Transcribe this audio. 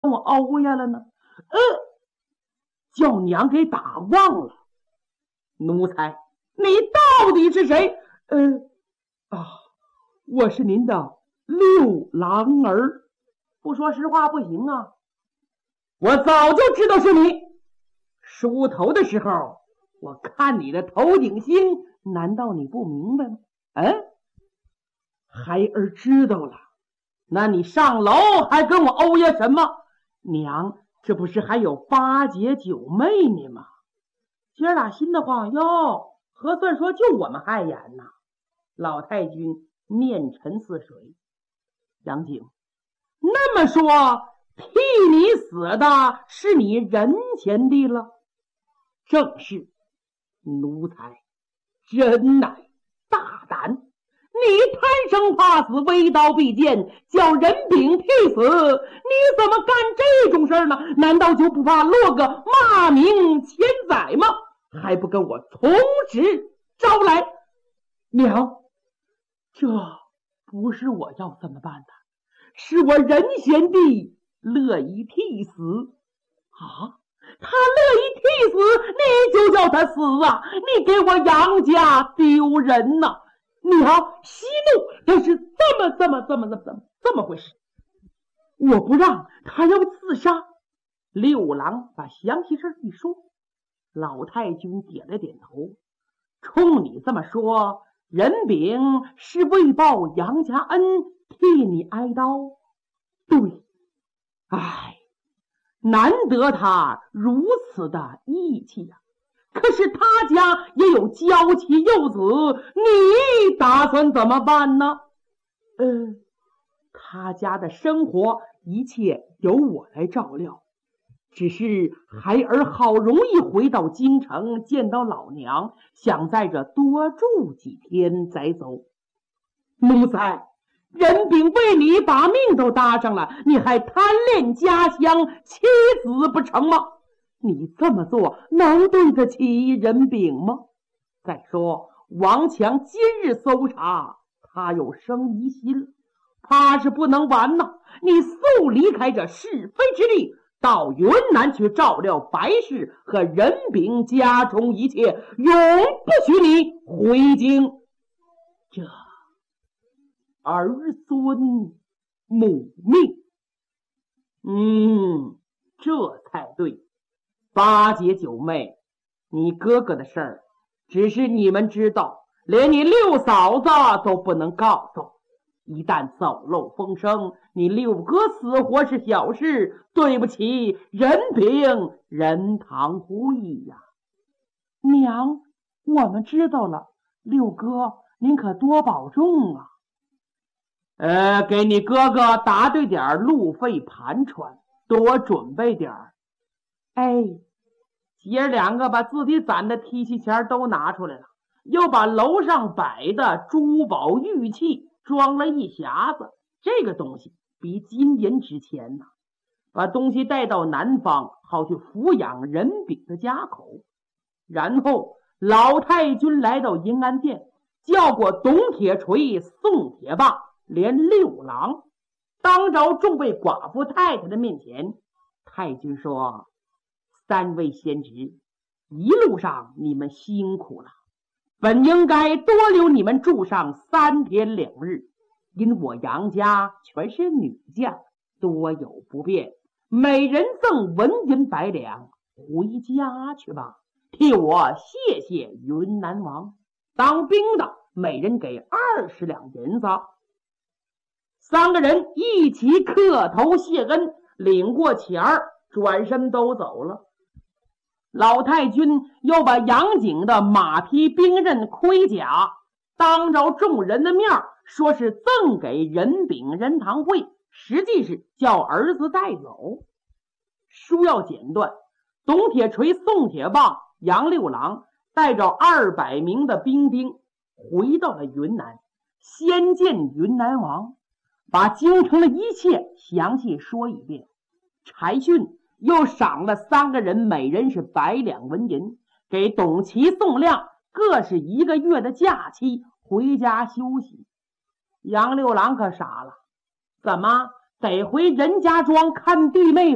我欧呀了呢？叫娘给打忘了。奴才，你到底是谁？我是您的六郎儿。不说实话不行啊！我早就知道是你。梳头的时候，我看你的头顶星，难道你不明白吗？孩儿知道了。那你上楼还跟我欧呀什么？娘，这不是还有8姐9妹呢吗？姐俩心的话，哟，核算说就我们害眼呐。老太君面沉似水。杨景，那么说替你死的是你人前的了？正是。奴才真乃大胆。你贪生怕死，挥刀必剑，叫人饼替死，你怎么干这种事呢？难道就不怕落个骂名千载吗？还不跟我从实招来？娘，这不是我要这么办的，是我仁贤弟乐意替死啊！他乐意替死，你就叫他死啊！你给我杨家丢人呐！娘息怒，但是这么回事。我不让他要自杀。六郎把详细事一说，老太君点了点头。冲你这么说，人饼是为报杨家恩，替你挨刀？对。难得他如此的义气呀！可是他家也有娇妻幼子，你打算怎么办呢？他家的生活一切由我来照料，只是孩儿好容易回到京城见到老娘，想在这多住几天再走。奴才，人饼为你把命都搭上了，你还贪恋家乡妻子不成吗？你这么做能对得起人饼吗？再说王强今日搜查，他有生疑心，怕是不能完呐。你速离开这是非之地，到云南去照料白氏和人饼家中一切，永不许你回京。这儿孙母命，这才对。8姐9妹，你哥哥的事儿只是你们知道，连你六嫂子都不能告诉。一旦走漏风声，你六哥死活是小事，对不起人饼人堂会呀。娘，我们知道了，六哥您可多保重啊。给你哥哥打对点路费盘缠，多准备点儿。姐两个把自己攒的提气钱都拿出来了，又把楼上摆的珠宝玉器装了一匣子，这个东西比金银值钱呐。把东西带到南方，好去抚养人饼的家口。然后老太君来到银安殿，叫过董铁锤、宋铁棒连六郎，当着众位寡妇太太的面前，太君说：3位贤侄，一路上你们辛苦了，本应该多留你们住上3天2日，因我杨家全是女将，多有不便，每人赠文银100两，回家去吧，替我谢谢云南王。当兵的每人给20两银子。3个人一起磕头谢恩，领过钱儿，转身都走了。老太君又把杨景的马匹兵刃盔甲当着众人的面说是赠给人饼人堂会，实际是叫儿子带走。书要简短，董铁锤、宋铁棒、杨六郎带着200名的兵丁回到了云南，先见云南王，把京城的一切详细说一遍。柴训又赏了3个人每人是100两文银，给董齐、宋亮各是1个月的假期，回家休息。杨六郎可傻了，怎么得回人家庄看弟妹